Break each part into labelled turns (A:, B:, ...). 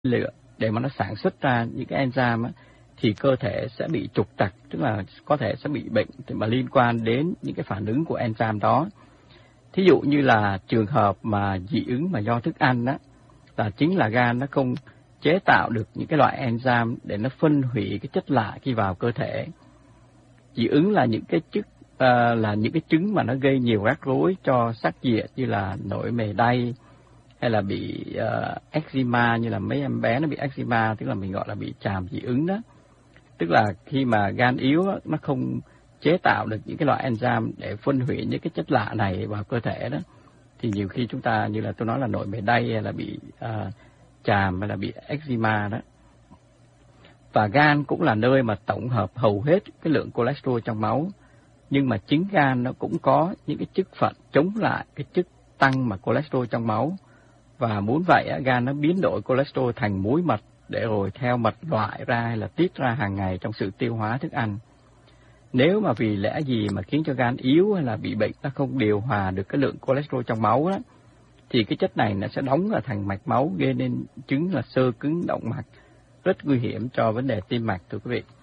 A: lựa để mà nó sản xuất ra những cái enzyme á, thì cơ thể sẽ bị trục trặc, tức là có thể sẽ bị bệnh mà liên quan đến những cái phản ứng của enzyme đó. Thí dụ như là trường hợp mà dị ứng mà do thức ăn đó, là chính là gan nó không chế tạo được những cái loại enzyme để nó phân hủy cái chất lạ khi vào cơ thể. Dị ứng là những cái chứng mà nó gây nhiều rắc rối cho sắc diện, như là nổi mề đay hay là bị eczema, như là mấy em bé nó bị eczema, tức là mình gọi là bị tràm dị ứng đó. Tức là khi mà gan yếu nó không chế tạo được những cái loại enzyme để phân hủy những cái chất lạ này vào cơ thể đó, thì nhiều khi chúng ta, như là tôi nói là nổi mề đay hay là bị tràm hay là bị eczema đó. Và gan cũng là nơi mà tổng hợp hầu hết cái lượng cholesterol trong máu, nhưng mà chính gan nó cũng có những cái chức phận chống lại cái chức tăng mà cholesterol trong máu. Và muốn vậy, gan nó biến đổi cholesterol thành muối mật để rồi theo mật loại ra hay là tiết ra hàng ngày trong sự tiêu hóa thức ăn. Nếu mà vì lẽ gì mà khiến cho gan yếu hay là bị bệnh, nó không điều hòa được cái lượng cholesterol trong máu đó, thì cái chất này nó sẽ đóng ở thành mạch máu, gây nên chứng là xơ cứng động mạch, rất nguy hiểm cho vấn đề tim mạch, thưa quý vị.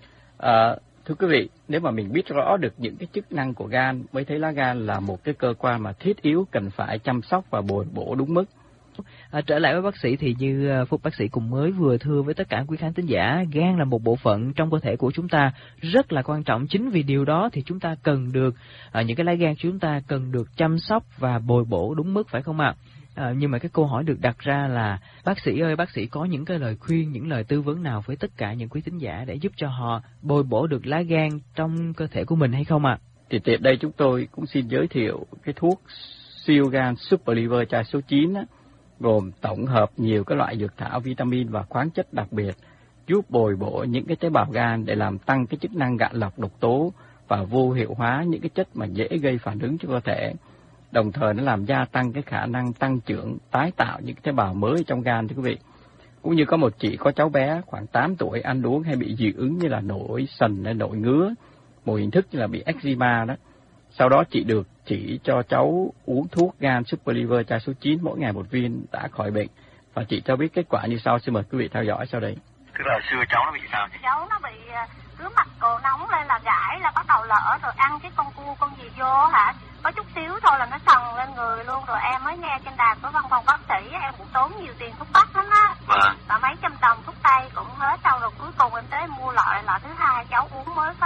A: Thưa quý vị, nếu mà mình biết rõ được những cái chức năng của gan, mới thấy lá gan là một cái cơ quan mà thiết yếu, cần phải chăm sóc và bồi bổ đúng mức.
B: Trở lại với bác sĩ thì như Phúc bác sĩ cũng mới vừa thưa với tất cả quý khán thính giả, gan là một bộ phận trong cơ thể của chúng ta rất là quan trọng. Chính vì điều đó thì chúng ta cần được, những cái lá gan chúng ta cần được chăm sóc và bồi bổ đúng mức, phải không ạ? Nhưng mà cái câu hỏi được đặt ra là bác sĩ ơi, bác sĩ có những cái lời khuyên, những lời tư vấn nào với tất cả những quý thính giả để giúp cho họ bồi bổ được lá gan trong cơ thể của mình hay không ạ?
A: Thì tiếp đây chúng tôi cũng xin giới thiệu cái thuốc siêu gan Super Liver chai số 9 á, gồm tổng hợp nhiều cái loại dược thảo, vitamin và khoáng chất đặc biệt, giúp bồi bổ những cái tế bào gan để làm tăng cái chức năng gạn lọc độc tố và vô hiệu hóa những cái chất mà dễ gây phản ứng cho cơ thể. Đồng thời nó làm gia tăng cái khả năng tăng trưởng, tái tạo những cái tế bào mới trong gan, thưa quý vị. Cũng như có một chị có cháu bé khoảng 8 tuổi ăn uống hay bị dị ứng như là nổi sần hay nổi ngứa, một hình thức như là bị eczema đó. Sau đó chị được chỉ cho cháu uống thuốc gan Super Liver chai số 9 mỗi ngày một viên, đã khỏi bệnh. Và chị cho biết kết quả như sau, xin mời quý vị theo dõi sau đây.
C: Tức là xưa cháu nó bị sao chị?
D: Cháu nó bị cứ mặt cổ nóng lên là gãi, là bắt đầu lỡ, rồi ăn cái con cua con gì vô hả, có chút xíu thôi là nó sần lên người luôn. Rồi em mới nghe trên đài của văn phòng bác sĩ, em cũng tốn nhiều tiền thuốc bắc lắm á, và mấy trăm đồng thuốc tây cũng hết. Xong rồi cuối cùng em tới em mua loại thứ hai, cháu uống mới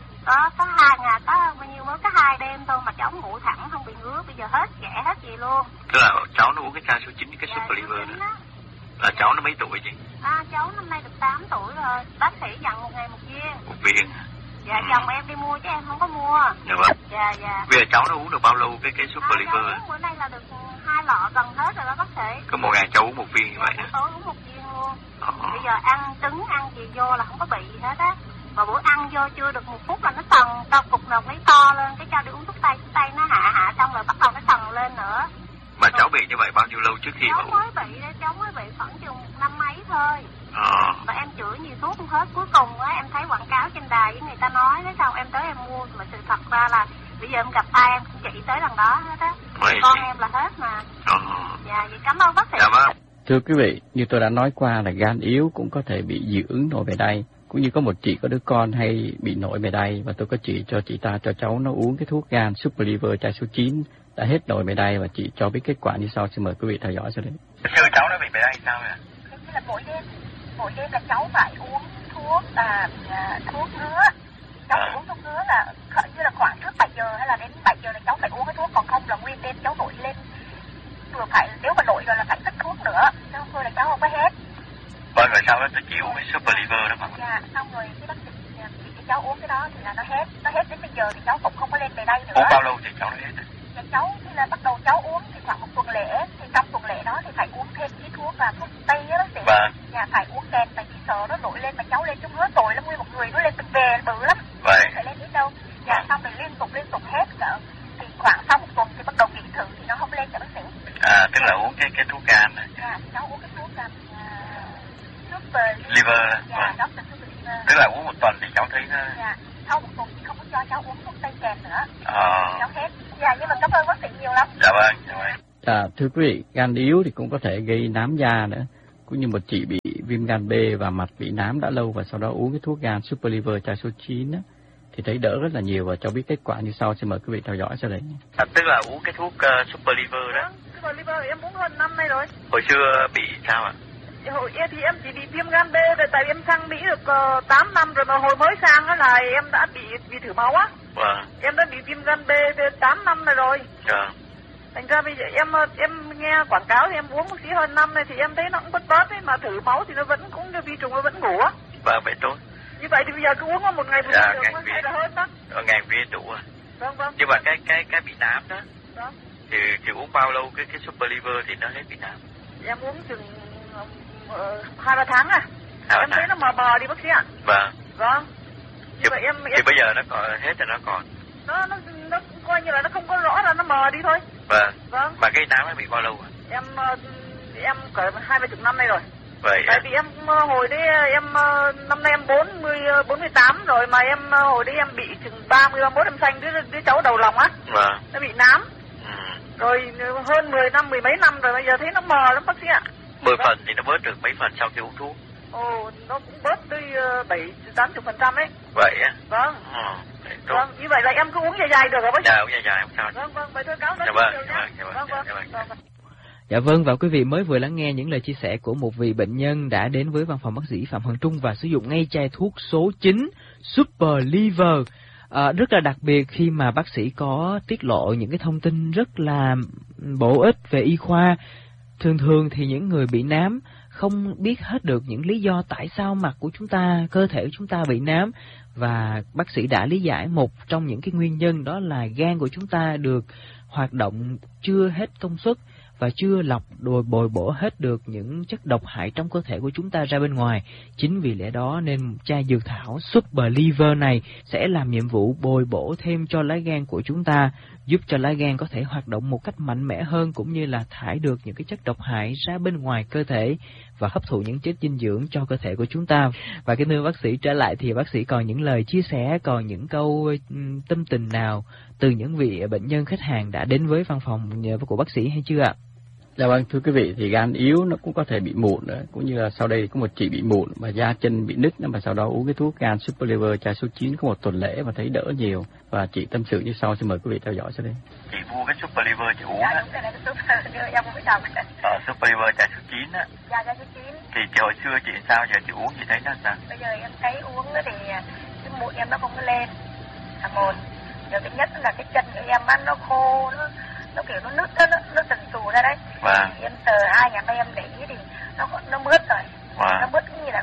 D: có 2 ngày, có bao nhiêu mới có 2 đêm thôi mà cháu ngủ thẳng không bị ngứa. Bây giờ hết ghẻ hết gì luôn.
C: Tức là cháu nó uống cái chai số 9 cái Super Liver đó. Là cháu nó mấy tuổi chị?
D: Cháu năm nay được 8 tuổi rồi. Bác sĩ dặn 1 ngày 1 viên.
C: 1 viên?
D: Dạ, chồng em đi mua chứ em không có mua.
C: Dạ vâng.
D: Dạ.
C: Bây giờ cháu nó uống được bao lâu cái Super Liver?
D: Cháu uống bữa nay là được 2 lọ gần hết rồi đó bác sĩ.
C: Có 1 ngày cháu uống 1 viên như vậy hả?
D: Tối uống 1 viên luôn. Bây giờ ăn trứng ăn gì vô là không có bị gì hết á. Mà bữa ăn vô chưa được 1 phút là nó sần, to cục nào mấy to lên, cái cho đi uống thuốc tây nó hạ xong rồi bắt đầu nó sần lên nữa.
C: Mà cháu bị như vậy bao nhiêu lâu trước khi mà uống?
D: Cháu mới bị khoảng chừng 1 năm mấy thôi. Và em chữa nhiều thuốc không hết. Cuối cùng á, em thấy quảng cáo trên đài với người ta nói, thế sao em tới em mua. Mà sự thật ra là bây giờ em gặp ai em cũng chỉ tới lần đó hết á. Con em là hết mà. Dạ, vậy cảm ơn bác sĩ.
C: Dạ vâng.
A: Thưa quý vị, như tôi đã nói qua là gan yếu cũng có thể bị dị ứng nổi mề đay. Cũng như có một chị có đứa con hay bị nổi mề đay, và tôi có chỉ cho chị ta cho cháu nó uống cái thuốc gan Super Liver chai số 9 đã hết nổi mề đay, và chị cho biết kết quả như sau, xin mời quý vị theo dõi sau đây.
C: Xưa cháu nó bị mề đay sao vậy?
D: Thế là mỗi đêm là cháu phải uống thuốc ngứa. Cháu phải uống thuốc ngứa là như là khoảng trước 7 giờ hay là đến 7 giờ là cháu phải uống cái thuốc, còn không là nguyên đêm cháu nổi lên. Rồi phải, nếu mà nổi rồi là phải tích thuốc nữa, chứ không thôi là cháu không có hết.
C: Vâng, rồi sau đó tôi chỉ uống cái Super Liver đó mà.
D: Dạ, xong rồi cái bác sĩ chỉ cho cháu uống cái đó thì là nó hết đến bây giờ thì cháu cũng không có lên về đây nữa.
C: Uống bao lâu thì cháu nó hết?
D: Dạ, cháu thì là bắt đầu cháu uống thì khoảng 1 tuần lễ, thì trong tuần lễ đó thì phải uống thêm cái thuốc là thuốc tây á bác sĩ.
C: Vâng.
D: Dạ, phải uống kèm, tại vì sợ nó nổi lên mà cháu lên trong hứa tội lắm, nguyên một người nó lên từng về bự lắm.
C: Vậy.
D: Không phải lên đến đâu. Dạ, xong rồi liên tục hết cỡ thì khoảng sau 1 tuần thì bắt đầu nghỉ thử thì nó không lên nữa bác sĩ.
C: Tức là uống cái thuốc gan này.
D: Dạ, cháu uống cái thuốc Super
C: Liver.
D: Dạ, đó là Super Liver.
C: Tức là uống 1 tuần thì cháu thấy nó...
D: Dạ, sau 1 tuần thì không có cho cháu uống thuốc tây kèm nữa. Cháu hết. Dạ, nhưng mà cảm ơn bác sĩ nhiều lắm.
C: Dạ vâng.
A: Thưa quý vị, gan yếu thì cũng có thể gây nám da nữa. cũng như một chị bị viêm gan B và mặt bị nám đã lâu và sau đó uống cái thuốc gan Super Liver chai số 9 á, thì thấy đỡ rất là nhiều và cho biết kết quả như sau. Xin mời quý vị theo dõi sau đây.
C: Tức là uống cái thuốc Super Liver đó.
D: Super Liver em uống hơn năm nay rồi.
C: Hồi xưa bị sao ạ?
D: Hồi thì em chỉ bị viêm gan B rồi, tại vì em sang Mỹ được 8 năm rồi, mà hồi mới sang á là em đã bị thử máu á.
C: Vâng.
D: Em đã bị viêm gan B 8 năm rồi.
C: Dạ.
D: Thành ra bây giờ em nghe quảng cáo thì em uống một xí hơn năm này thì em thấy nó cũng bớt bớt ấy, mà thử máu thì nó vẫn cũng như vi trùng nó vẫn ngủ á.
C: Vâng, vậy tốt.
D: Như vậy thì bây giờ cứ uống một ngày một viên được hay là hơn đó.
C: Ngàn viên đủ à.
D: Vâng vâng.
C: Nhưng mà cái bị nám đó.
D: Đó.
C: Thì uống bao lâu cái Super Liver thì nó hết bị nám?
D: Em uống chừng 2-3 tháng à. Em thấy nó mờ mờ đi bác sĩ ạ.
C: Vâng.
D: Vâng. Như vậy em
C: thì bây giờ nó còn hết rồi, nó còn.
D: Nó coi như là nó không có rõ là nó mờ đi thôi.
C: Vâng.
D: Vâng.
C: Mà cái nám nó bị bao lâu rồi?
D: Em cỡ 20 năm nay rồi.
C: Vậy.
D: Tại vì em hồi đấy em năm nay em 48 rồi, mà em hồi đấy em bị chừng 30-31 em sanh đứa cháu đầu lòng á.
C: Vâng.
D: Nó bị nám. Rồi hơn 10 năm, mười mấy năm rồi, bây giờ thấy nó mờ lắm bác sĩ ạ.
C: 10 phần thì nó bớt được mấy phần sau khi uống thuốc?
D: Ồ, nó cũng bớt tới 70-80% ấy.
C: Vậy á?
D: Vâng.
C: Vâng,
D: như vậy là em cứ uống dài được hả bác sĩ?
C: Dạ, uống dài không sao.
D: Vâng, vậy thôi cáo rất
C: nhiều nhé.
B: Dạ vâng, và quý vị mới vừa lắng nghe những lời chia sẻ của một vị bệnh nhân đã đến với văn phòng bác sĩ Phạm Hoàng Trung và sử dụng ngay chai thuốc số 9 Super Liver. Rất là đặc biệt khi mà bác sĩ có tiết lộ những cái thông tin rất là bổ ích về y khoa. Thường thì những người bị nám không biết hết được những lý do tại sao mặt của chúng ta, cơ thể của chúng ta bị nám, và bác sĩ đã lý giải một trong những cái nguyên nhân đó là gan của chúng ta được hoạt động chưa hết công suất và chưa lọc bồi bổ hết được những chất độc hại trong cơ thể của chúng ta ra bên ngoài. Chính vì lẽ đó nên chai dược thảo Super Liver này sẽ làm nhiệm vụ bồi bổ thêm cho lá gan của chúng ta, giúp cho lá gan có thể hoạt động một cách mạnh mẽ hơn, cũng như là thải được những cái chất độc hại ra bên ngoài cơ thể và hấp thụ những chất dinh dưỡng cho cơ thể của chúng ta. Và kính thưa bác sĩ, trở lại thì bác sĩ còn những lời chia sẻ, còn những câu tâm tình nào từ những vị bệnh nhân khách hàng đã đến với văn phòng của bác sĩ hay chưa ạ?
A: Dạ vâng, thưa quý vị, thì gan yếu nó cũng có thể bị mụn nữa, cũng như là sau đây có một chị bị mụn và da chân bị nứt, mà sau đó uống cái thuốc gan Super Liver chai số 9 có một tuần lễ và thấy đỡ nhiều, và chị tâm sự như sau. Xin mời quý vị theo dõi sau đây.
C: Chị mua cái Super Liver chị uống á.
D: Em cũng biết đọc.
C: Super Liver chai số 9 á.
D: Dạ, chai số 9.
C: Thì hồi xưa chị sao, giờ chị uống chị thấy nó sao?
D: Bây giờ em thấy uống thì cái mụn em nó không có lên. Là một. Điều thứ nhất là cái chân của em nó khô, nó kiểu nó nứt, nó sần sù ra đấy.
C: Vâng.
D: Thì em sờ 2 ngày nay em để ý thì nó mướt rồi.
C: Vâng.
D: Nó mướt cũng như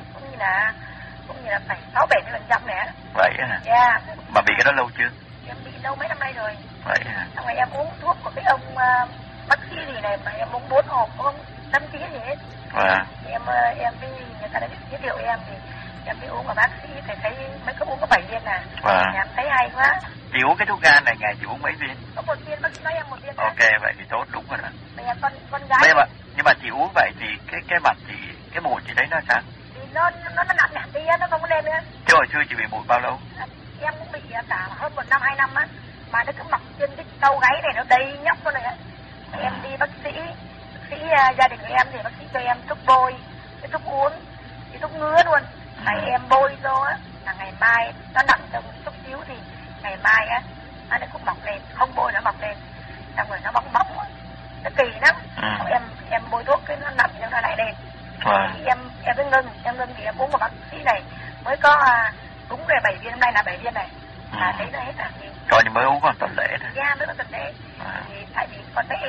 D: là phải 6-7% nè.
C: Vậy à?
D: Dạ.
C: Mà bị cái đó lâu chưa?
D: Em bị lâu mấy năm nay rồi.
C: Vậy à?
D: Xong rồi em uống thuốc của cái ông bác sĩ gì này mà em uống 4 hộp không đăng ký gì hết.
C: Vâng.
D: Thì em đi, người ta đã giới thiệu em thì em đi uống của bác sĩ thì thấy mấy cái uống có 7 viên à.
C: Vâng.
D: Em thấy hay quá.
C: Chị uống cái thuốc gan này ngày chị uống mấy viên?
D: Có 1 viên, bác sĩ nói em 1 viên.
C: Ok, vậy thì tốt, đúng rồi đó.
D: Bây giờ con gái.
C: Nhưng mà chị uống vậy thì cái mặt chị, cái mụn chị thấy nó sao?
D: Thì nó nặng nhạt đi á, nó không có lên nữa.
C: Chứ hồi xưa chị bị mụn bao lâu?
D: Em cũng bị cả hơn 1 năm 2 năm á, mà nó cứ mọc trên cái đầu gáy này nó đầy nhóc con này á. Em đi bác sĩ gia đình của em thì bác sĩ cho em thuốc bôi, cái thuốc uống, cái thuốc ngứa luôn. Mà em bôi vô á là ngày mai nó nặng trong chút xíu thì ngày mai á nó cũng mọc lên, không bôi nó mọc lên, xong rồi nó bong bóng, nó kỳ lắm. Em bôi thuốc cái nó nặng cho nó lại lên. Thì em cứ ngưng thì em uống của bác sĩ này mới có đúng rồi 7 viên, hôm nay là 7 viên này. Là thấy nó hết là gì.
C: Rồi nhưng mới uống còn tuần lễ thôi.
D: Dạ, mới có tuần lễ. Thì tại vì con mấy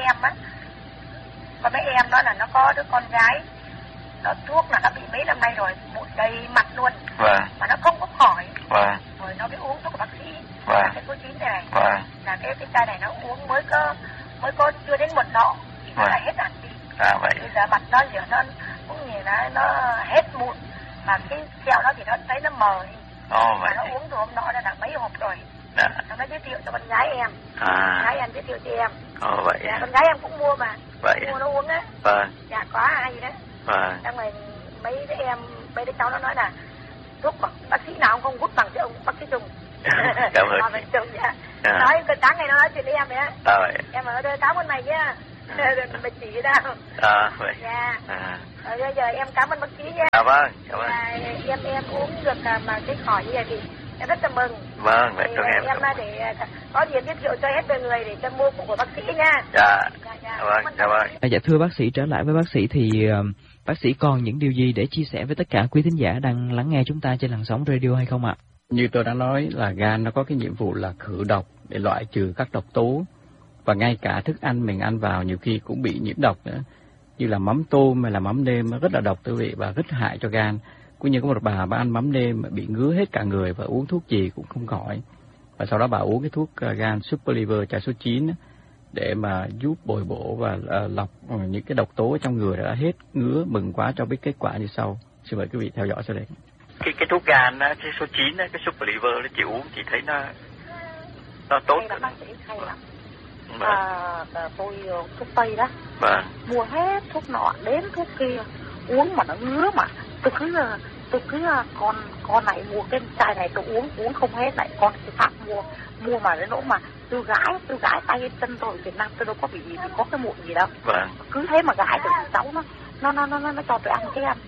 D: em đó là nó có đứa con gái, nó thuốc là nó bị mấy năm nay rồi, mụn đầy mặt luôn.
C: Vâng.
D: Mà nó không có khỏi.
C: Vâng.
D: Rồi nó mới uống thuốc của bác sĩ.
C: Vâng.
D: Là cái số 9 này.
C: Vâng.
D: Là cái chai này nó uống mới có chưa đến 1 lọ thì nó lại hết hẳn đi.
C: Vậy.
D: Bây giờ mặt nó giờ nó cũng như là nó hết mụn, mà cái kẹo nó thì nó thấy nó mờ đi.
C: Vậy.
D: Mà nó uống từ hôm nọ là mấy hộp rồi.
C: Dạ.
D: Nó giới thiệu cho con gái em. Con gái em giới thiệu cho em.
C: Vậy.
D: Dạ, con gái em cũng mua mà.
C: Vậy.
D: Mua nó uống á.
C: Vâng.
D: Dạ, có ai gì đó.
C: Vâng.
D: Xong rồi mấy đứa cháu nó nói là thuốc bác sĩ nào không hút bằng cho ông bác sĩ Trung.
C: Cảm ơn.
D: Trung dạ. Nói cái sáng ngày nó nói chuyện với em vậy á.
C: Vậy.
D: Em ở đây 8 con này nhá. Bà chị đâu.
C: Vậy.
D: Dạ. Bây giờ em cảm ơn bác sĩ nha.
C: Vâng, cảm ơn.
D: Em uống được mà cái khỏi như vậy thì em rất là mừng.
C: Vâng, vậy cho em.
D: Em để có gì giới thiệu cho hết mọi người để cho mua của bác sĩ nha.
C: Dạ. Vâng, cảm ơn.
B: Dạ thưa bác sĩ, trở lại với bác sĩ thì bác sĩ còn những điều gì để chia sẻ với tất cả quý thính giả đang lắng nghe chúng ta trên làn sóng radio hay không ạ?
A: Như tôi đã nói là gan nó có cái nhiệm vụ là khử độc để loại trừ các độc tố, và ngay cả thức ăn mình ăn vào nhiều khi cũng bị nhiễm độc nữa, như là mắm tôm hay là mắm nêm rất là độc quý vị và rất hại cho gan. Cũng như có một bà ăn mắm nêm bị ngứa hết cả người và uống thuốc gì cũng không khỏi, và sau đó bà uống cái thuốc gan Super Liver chai số 9 để mà giúp bồi bổ và lọc những cái độc tố ở trong người đã hết ngứa. Mừng quá cho biết kết quả như sau. Xin mời quý vị theo dõi sau đây.
C: Cái thuốc gan á, cái số 9 á, cái Super Liver nó chị uống chị thấy nó tốt.
D: Hay bác sĩ hay lắm. Tôi thuốc Tây đó.
C: Vâng.
D: Mua hết thuốc nọ đến thuốc kia uống mà nó ngứa mà tôi cứ con này mua cái chai này tôi uống không hết, lại con cái khác mua mà đến nỗi mà tôi gãi tay chân tôi Việt Nam tôi đâu có bị có cái mụn gì đâu.
C: Vâng.
D: Cứ thế mà gãi được cháu nó cho tôi ăn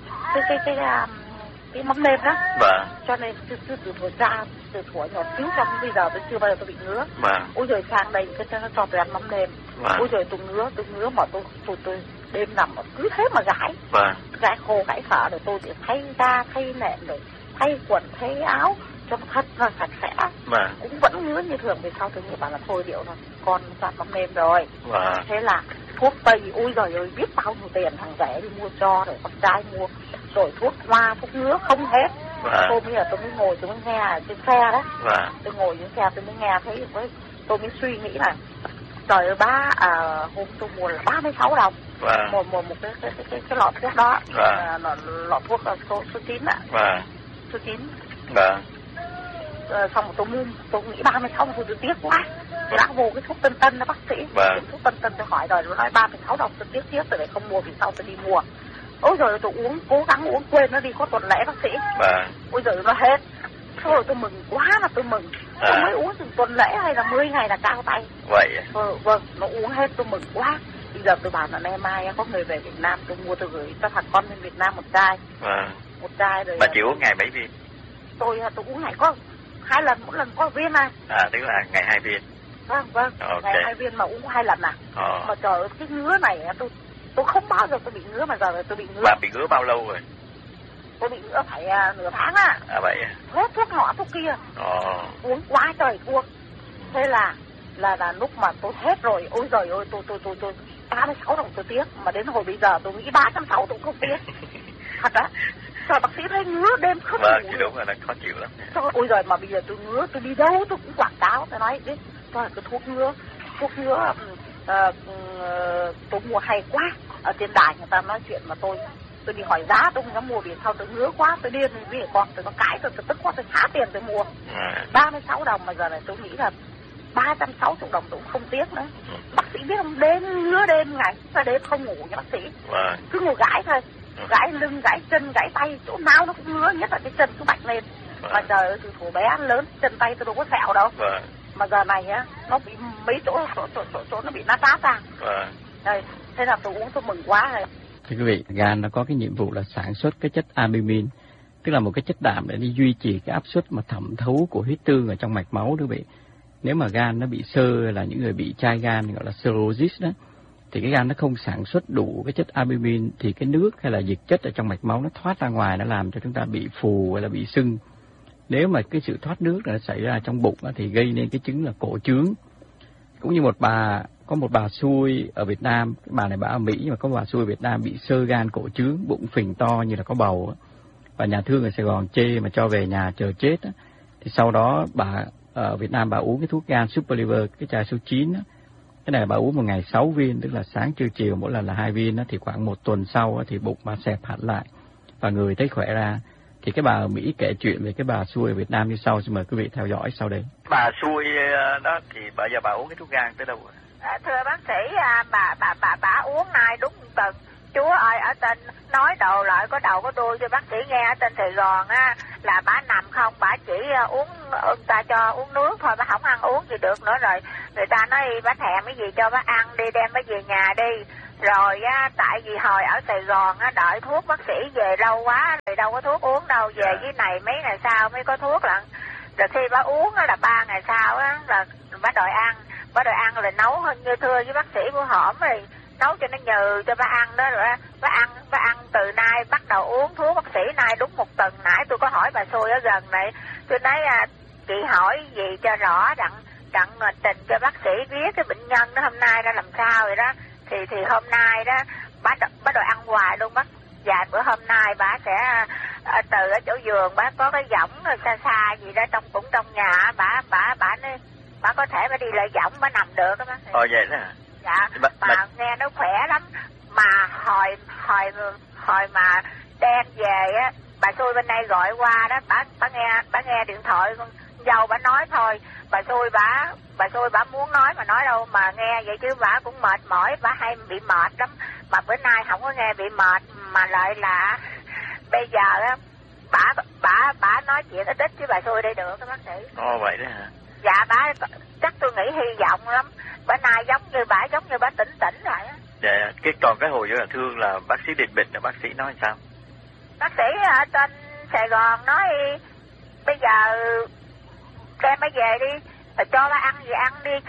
D: cái mắm nêm đó.
C: Vâng.
D: Cho nên từ thuở nhỏ xíu cho đến bây giờ tôi chưa bao giờ tôi bị ngứa. Vâng. Ôi rồi sang đây cái nó cho tôi ăn mắm nêm. Vâng. Ôi rồi tôi ngứa mà tôi đêm nằm mà cứ thế mà gãi. Vâng. Gãi khô gãi phở rồi tôi thì thay da thay nệm rồi thay quần thay áo cho nó thật là sạch sẽ. Vâng. Cũng vẫn ngứa như thường. Về sau tôi nghĩ bảo là thôi điệu rồi con ăn mắm nêm rồi. Vâng. Thế là thuốc Tây ôi giời ơi biết bao nhiêu tiền thằng rẻ đi mua cho rồi con trai mua rồi thuốc hoa thuốc ngứa không hết. Vâng. Tôi bây giờ tôi mới ngồi tôi mới nghe ở trên xe đó. Vâng. Tôi ngồi trên xe tôi mới nghe thấy tôi mới suy nghĩ là trời ơi hôm tôi mua là 36 đồng. Vâng. một cái lọ thuốc đó. Vâng. Lọ thuốc là số 9 ạ. Vâng. Số 9. Vâng. Xong rồi tôi nghĩ 36 đồng tôi tiếc quá. Tôi đã vô cái thuốc Tân đó bác sĩ. Vâng. Thuốc Tân tôi hỏi rồi nó nói 36 đồng tôi tiếc rồi để không mua vì sau tôi đi mua. Ôi giời tôi cố gắng uống quên nó đi có tuần lễ bác sĩ. Vâng. Ôi giời nó hết. Thôi tôi mừng quá là tôi mừng. Tôi mới uống từng tuần lễ hay là 10 ngày là cao tay. Vậy. Vâng, nó uống hết tôi mừng quá. Bây giờ tôi bảo là nay mai có người về Việt Nam tôi mua tôi gửi cho thằng con bên Việt Nam một chai. Vâng. Một chai rồi.
C: Bà chỉ uống ngày mấy viên?
D: Tôi uống ngày có 2 lần, mỗi lần có 1 viên à.
C: Tức là ngày 2 viên.
D: Vâng. Okay. Ngày 2 viên mà uống 2 lần à. Mà trời ơi cái ngứa này tôi không bao giờ tôi bị ngứa mà giờ tôi bị ngứa.
C: Bà bị ngứa bao lâu rồi?
D: Tôi bị ngứa phải nửa tháng á.
C: Vậy à?
D: Hết thuốc nọ thuốc kia. Uống quá trời thuốc. Thế là lúc mà tôi hết rồi, ôi giời ơi tôi 36 đồng tôi tiếc, mà đến hồi bây giờ tôi nghĩ 360 tôi không tiếc. Thật á. Trời bác sĩ thấy ngứa đêm không ngủ.
C: Vâng, thì đúng rồi, nó khó chịu lắm.
D: Trời ôi giời mà bây giờ tôi ngứa, tôi đi đâu tôi cũng quảng cáo, tôi nói đấy, tôi là cái thuốc ngứa tôi mua hay quá. Ở trên đài người ta nói chuyện mà tôi đi hỏi giá tôi không dám mua vì sao tôi ngứa quá, tôi điên vì con tôi nó cãi tôi tức quá tôi phá tiền tôi mua. 36 đồng mà giờ này tôi nghĩ là 360 đồng tôi cũng không tiếc nữa. Bác sĩ biết không, ngứa đêm ngày ra đêm không ngủ nha bác sĩ. Cứ ngồi gãi thôi, gãi lưng, gãi chân, gãi tay, chỗ nào nó cũng ngứa, nhất là cái chân cứ bạch lên. Mà trời ơi, từ thủ bé lớn chân tay tôi đâu có sẹo đâu. Mà giờ này á, nó bị mấy chỗ nó bị nát ra. Đây, thế là tôi uống tôi mừng quá rồi.
A: Thưa quý vị, gan nó có cái nhiệm vụ là sản xuất cái chất albumin, tức là một cái chất đạm để đi duy trì cái áp suất mà thẩm thấu của huyết tương ở trong mạch máu đó quý vị. Nếu mà gan nó bị xơ là những người bị chai gan gọi là cirrhosis đó, thì cái gan nó không sản xuất đủ cái chất albumin thì cái nước hay là dịch chất ở trong mạch máu nó thoát ra ngoài, nó làm cho chúng ta bị phù hay là bị sưng. Nếu mà cái sự thoát nước nó xảy ra trong bụng thì gây nên cái chứng là cổ trướng. Cũng như có một bà xui ở Việt Nam, cái bà này bà ở Mỹ nhưng mà có một bà xui ở Việt Nam bị xơ gan cổ trướng, bụng phình to như là có bầu, và nhà thương ở Sài Gòn chê mà cho về nhà chờ chết. Thì sau đó bà ở Việt Nam bà uống cái thuốc gan Super Liver, cái chai số 9 cái này bà uống một ngày 6 viên, tức là sáng trưa chiều mỗi lần là 2 viên thì khoảng 1 tuần sau thì bụng bà xẹp hẳn lại và người thấy khỏe ra. Thì cái bà ở Mỹ kể chuyện về cái bà xui ở Việt Nam như sau, xin mời quý vị theo dõi sau đây.
C: Bà xui đó thì bây giờ bà uống cái thuốc gan tới đâu rồi?
D: Thưa bác sĩ, bà uống này đúng tật. Chúa ơi, ở trên nói đầu lại có đầu có đuôi cho bác sĩ nghe. Ở trên Sài Gòn á là bà nằm không, bà chỉ uống, người ta cho uống nước thôi, bà không ăn uống gì được nữa rồi.
E: người ta nói bác thèm cái gì cho bác ăn đi, đem bác về nhà đi. Rồi á, tại vì hồi ở Sài Gòn á, đợi thuốc bác sĩ về lâu quá rồi đâu có thuốc uống đâu, về dưới này mấy ngày sau mới có thuốc lận. Rồi khi bác uống á là 3 ngày sau á là bác đòi ăn là nấu hơn như thưa với bác sĩ của hổm rồi nấu cho nó nhừ cho bác ăn đó. Rồi bác ăn từ nay bắt đầu uống thuốc bác sĩ nay đúng 1 tuần. Nãy tôi có hỏi bà Xui ở gần này, tôi nói chị hỏi gì cho rõ đặng trình cho bác sĩ biết cái bệnh nhân đó hôm nay ra làm sao vậy đó. Thì hôm nay đó bác đòi ăn hoài luôn bác. Vài bữa hôm nay bà sẽ từ ở chỗ giường bác có cái võng xa xa gì đó cũng trong nhà, bà có thể bà đi lại võng bà nằm được đó bác.
C: Vậy đó hả?
E: Dạ, mà nghe nó khỏe lắm. Mà hồi mà đem về á, bà Xui bên đây gọi qua đó, bà nghe điện thoại con dâu bà nói thôi. Bà Xui bà muốn nói mà nói đâu mà nghe vậy chứ bà cũng mệt mỏi, bà hay bị mệt lắm. Mà bữa nay không có nghe bị mệt mà lại là bây giờ á bà nói chuyện ít với bà Xui đây được đó bác sĩ.
C: Vậy đó hả?
E: Dạ, bà chắc tôi nghĩ hy vọng lắm. Bữa nay giống như bà tỉnh lại á.
C: Dạ, còn cái hồi là thương là bác sĩ Định Bình là bác sĩ nói sao?
E: Bác sĩ ở trên Sài Gòn nói bây giờ đem bà về đi, cho bà ăn gì ăn đi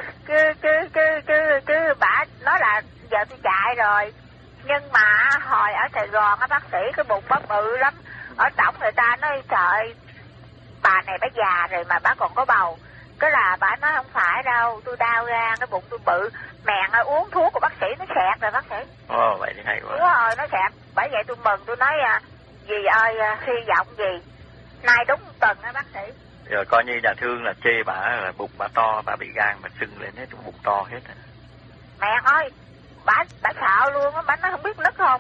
E: chứ bà nói là giờ tôi chạy rồi. Nhưng mà hồi ở Sài Gòn á bác sĩ cái bụng bà bự lắm. Ở tổng người ta nói trời, bà này bà già rồi mà bà còn có bầu. Cái là bà nói không phải đâu, tôi đau gan, cái bụng tôi bự. Mẹ ơi, uống thuốc của bác sĩ nó xẹt rồi bác sĩ.
C: Vậy thì hay quá.
E: Đúng rồi, nó xẹt. Bởi vậy tôi mừng, tôi nói dì ơi, hy vọng gì nay đúng 1 tuần á bác sĩ.
C: Rồi coi như nhà thương là chê bà là bụng bà to, bà bị gan mà sưng lên hết, bụng to hết.
E: Mẹ ơi, bà sợ luôn á, bà nói không biết nứt không.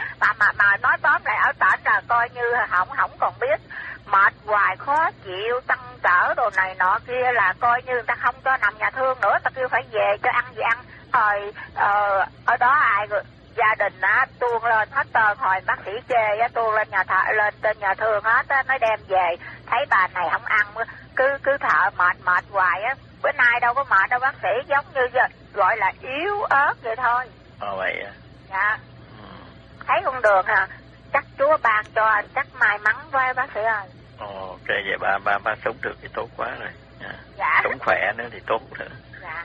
E: mà nói tóm lại ở tỉnh là coi như không còn biết. Mệt hoài khó chịu, tăng cỡ đồ này nọ kia là coi như người ta không cho nằm nhà thương nữa, ta kêu phải về cho ăn gì ăn. Rồi ở đó ai rồi gia đình á tuôn lên hết trơn, hồi bác sĩ chê á tuôn lên trên nhà thương hết á, nói đem về thấy bà này không ăn cứ thở mệt hoài á. Bữa nay đâu có mệt đâu bác sĩ, giống như gọi là yếu ớt vậy thôi.
C: Vậy à?
E: Dạ. Thấy con Đường hả? Chắc Chúa ban cho, chắc may mắn với bác sĩ ơi.
C: Ok, vậy bà sống được thì tốt quá rồi.
E: Dạ.
C: Sống khỏe nữa thì tốt nữa.
E: Dạ.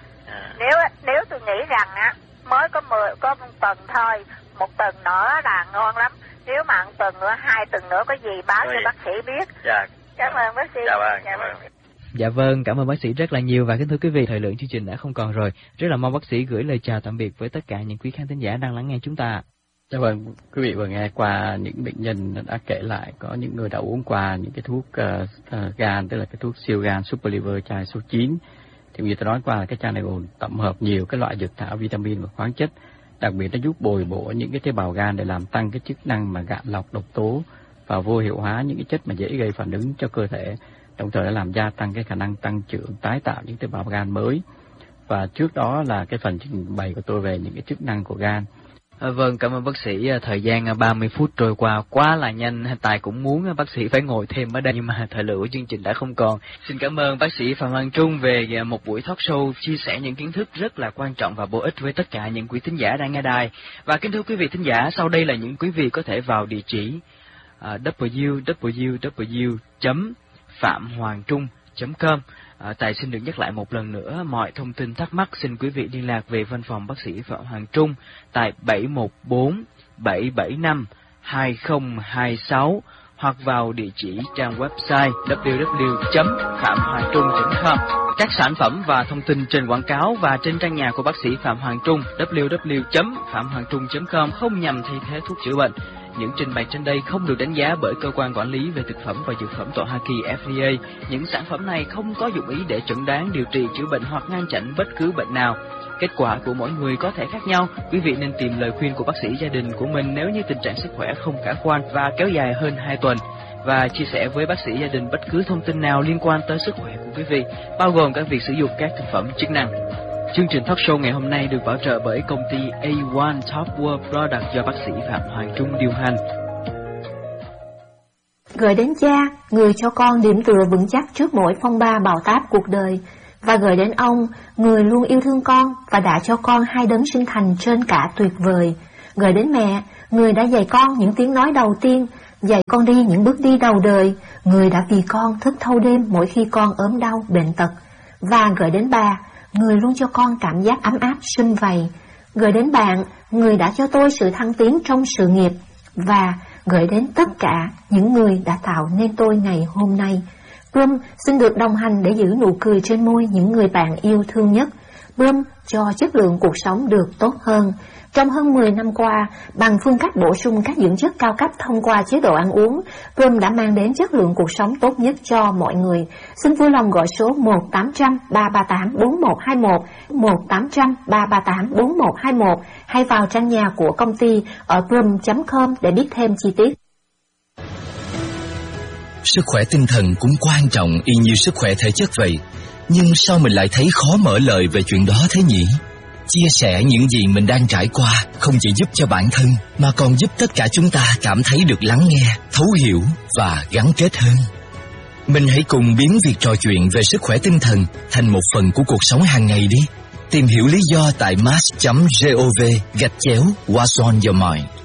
E: Nếu tôi nghĩ rằng á mới có 1 tuần thôi, 1 tuần nữa là ngon lắm. Nếu mà 1 tuần nữa, 2 tuần nữa có gì báo cho bác sĩ biết.
C: Dạ.
E: Cảm ơn bác sĩ.
C: Dạ vâng.
B: Dạ vâng, cảm ơn bác sĩ rất là nhiều. Và kính thưa quý vị, thời lượng chương trình đã không còn rồi. Rất là mong bác sĩ gửi lời chào tạm biệt với tất cả những quý khán thính giả đang lắng nghe chúng ta.
A: Dạ vâng, quý vị vừa nghe qua những bệnh nhân đã kể lại có những người đã uống qua những cái thuốc gan, tức là cái thuốc siêu gan Super Liver chai số 9. Thì như tôi nói qua là cái chai này gồm tổng hợp nhiều cái loại dược thảo, vitamin và khoáng chất, đặc biệt nó giúp bồi bổ những cái tế bào gan để làm tăng cái chức năng mà gạn lọc độc tố và vô hiệu hóa những cái chất mà dễ gây phản ứng cho cơ thể, đồng thời nó làm gia tăng cái khả năng tăng trưởng tái tạo những tế bào gan mới. Và trước đó là cái phần trình bày của tôi về những cái chức năng của gan.
B: Vâng, cảm ơn bác sĩ. Thời gian 30 phút trôi qua quá là nhanh. Tài cũng muốn bác sĩ phải ngồi thêm ở đây nhưng mà thời lượng của chương trình đã không còn. Xin cảm ơn bác sĩ Phạm Hoàng Trung về một buổi talk show chia sẻ những kiến thức rất là quan trọng và bổ ích với tất cả những quý thính giả đang nghe đài. Và kính thưa quý vị thính giả, sau đây là những quý vị có thể vào địa chỉ www.phạm-hoàng-trung.com. Tài xin được nhắc lại một lần nữa, mọi thông tin thắc mắc xin quý vị liên lạc về văn phòng bác sĩ Phạm Hoàng Trung tại 714-775-2026 hoặc vào địa chỉ trang website www.phạm-hoàng-trung.com. Các sản phẩm và thông tin trên quảng cáo và trên trang nhà của bác sĩ Phạm Hoàng Trung www.phạm-hoàng-trung.com không nhằm thay thế thuốc chữa bệnh. Những trình bày trên đây không được đánh giá bởi cơ quan quản lý về thực phẩm và dược phẩm tại Hoa Kỳ FDA. Những sản phẩm này không có dụng ý để chẩn đoán, điều trị, chữa bệnh hoặc ngăn chặn bất cứ bệnh nào. Kết quả của mỗi người có thể khác nhau. Quý vị nên tìm lời khuyên của bác sĩ gia đình của mình nếu như tình trạng sức khỏe không khả quan và kéo dài hơn 2 tuần. Và chia sẻ với bác sĩ gia đình bất cứ thông tin nào liên quan tới sức khỏe của quý vị, bao gồm cả việc sử dụng các thực phẩm chức năng. Chương trình talk show ngày hôm nay được bảo trợ bởi công ty A1 Top World Product do bác sĩ Phạm Hoàng Trung điều hành.
F: Gửi đến cha, người cho con điểm tựa vững chắc trước mỗi phong ba bão táp cuộc đời. và gửi đến ông, người luôn yêu thương con và đã cho con hai đấng sinh thành trên cả tuyệt vời. Gửi đến mẹ, người đã dạy con những tiếng nói đầu tiên, dạy con đi những bước đi đầu đời, người đã vì con thức thâu đêm mỗi khi con ốm đau, bệnh tật. Và gửi đến bà, người luôn cho con cảm giác ấm áp, sum vầy. Gửi đến bạn, người đã cho tôi sự thăng tiến trong sự nghiệp. Và gửi đến tất cả những người đã tạo nên tôi ngày hôm nay. Plum xin được đồng hành để giữ nụ cười trên môi những người bạn yêu thương nhất. Plum cho chất lượng cuộc sống được tốt hơn. Trong hơn 10 năm qua, bằng phương cách bổ sung các dưỡng chất cao cấp thông qua chế độ ăn uống, Plum đã mang đến chất lượng cuộc sống tốt nhất cho mọi người. Xin vui lòng gọi số 1-800-338-4121, 1-800-338-4121 hay vào trang nhà của công ty ở plum.com để biết thêm chi tiết.
G: Sức khỏe tinh thần cũng quan trọng y như sức khỏe thể chất vậy. Nhưng sao mình lại thấy khó mở lời về chuyện đó thế nhỉ? Chia sẻ những gì mình đang trải qua không chỉ giúp cho bản thân mà còn giúp tất cả chúng ta cảm thấy được lắng nghe, thấu hiểu và gắn kết hơn. Mình hãy cùng biến việc trò chuyện về sức khỏe tinh thần thành một phần của cuộc sống hàng ngày đi. Tìm hiểu lý do tại mass.gov/What's on your mind.